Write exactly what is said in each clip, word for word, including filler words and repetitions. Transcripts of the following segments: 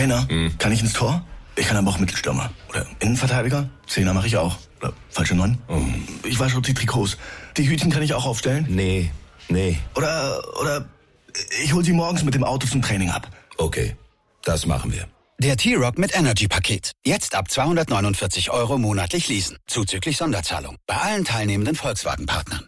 Trainer, Hm. kann ich ins Tor? Ich kann aber auch Mittelstürmer. Oder Innenverteidiger? Zehner mache ich auch. Oder falsche Neun? Oh. Ich wasche auch die Trikots. Die Hütchen kann ich auch aufstellen? Nee, nee. Oder, oder ich hol sie morgens mit dem Auto zum Training ab. Okay, das machen wir. Der T-Rock mit Energy-Paket. Jetzt ab zweihundertneunundvierzig Euro monatlich leasen. Zuzüglich Sonderzahlung. Bei allen teilnehmenden Volkswagen-Partnern.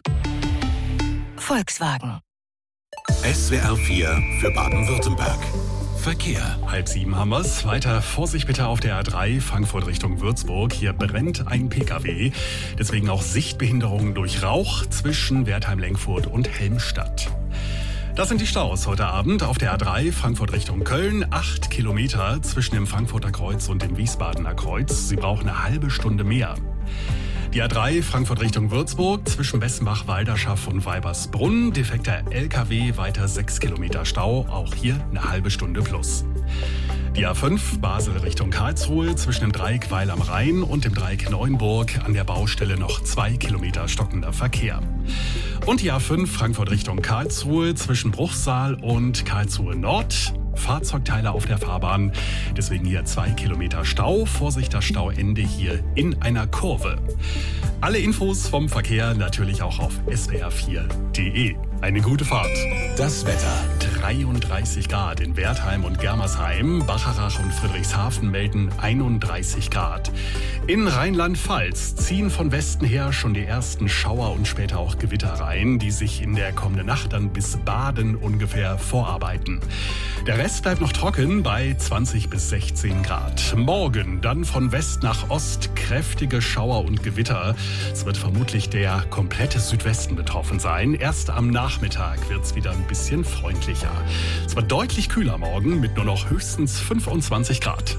Volkswagen. S W R vier für Baden-Württemberg. Verkehr. Halb sieben haben wir's. Weiter Vorsicht bitte auf der A drei, Frankfurt Richtung Würzburg. Hier brennt ein Pkw. Deswegen auch Sichtbehinderungen durch Rauch zwischen Wertheim-Lenkfurt und Helmstadt. Das sind die Staus heute Abend auf der A drei, Frankfurt Richtung Köln. Acht Kilometer zwischen dem Frankfurter Kreuz und dem Wiesbadener Kreuz. Sie brauchen eine halbe Stunde mehr. Die A drei, Frankfurt Richtung Würzburg, zwischen Bessenbach, Walderschaff und Weibersbrunn. Defekter L K W, weiter sechs Kilometer Stau, auch hier eine halbe Stunde plus. Die A fünf, Basel Richtung Karlsruhe, zwischen dem Dreieck Weil am Rhein und dem Dreieck Neuenburg, an der Baustelle noch zwei Kilometer stockender Verkehr. Und die A fünf, Frankfurt Richtung Karlsruhe, zwischen Bruchsal und Karlsruhe Nord. Fahrzeugteile auf der Fahrbahn, deswegen hier zwei Kilometer Stau. Vorsicht, das Stauende hier in einer Kurve. Alle Infos vom Verkehr natürlich auch auf S W R vier Punkt de. Eine gute Fahrt. Das Wetter. dreiunddreißig Grad in Wertheim und Germersheim. Bacharach und Friedrichshafen melden einunddreißig Grad. In Rheinland-Pfalz ziehen von Westen her schon die ersten Schauer und später auch Gewitter rein, die sich in der kommenden Nacht dann bis Baden ungefähr vorarbeiten. Der Rest bleibt noch trocken bei zwanzig bis sechzehn Grad. Morgen dann von West nach Ost kräftige Schauer und Gewitter. Es wird vermutlich der komplette Südwesten betroffen sein. Erst am Nachmittag wird es wieder ein bisschen freundlicher. Es wird deutlich kühler morgen mit nur noch höchstens fünfundzwanzig Grad.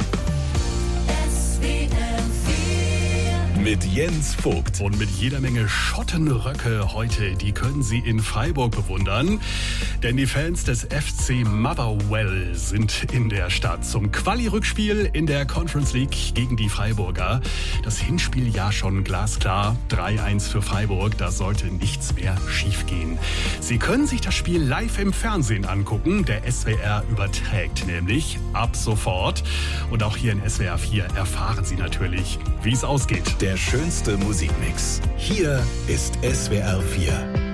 Mit Jens Vogt. Und mit jeder Menge Schottenröcke heute, die können Sie in Freiburg bewundern. Denn die Fans des F C Motherwell sind in der Stadt zum Quali-Rückspiel in der Conference League gegen die Freiburger. Das Hinspiel ja schon glasklar, drei eins für Freiburg, da sollte nichts mehr schiefgehen. Sie können sich das Spiel live im Fernsehen angucken, der S W R überträgt nämlich ab sofort. Und auch hier in S W R vier erfahren Sie natürlich, wie es ausgeht. Der schönste Musikmix. Hier ist S W R vier.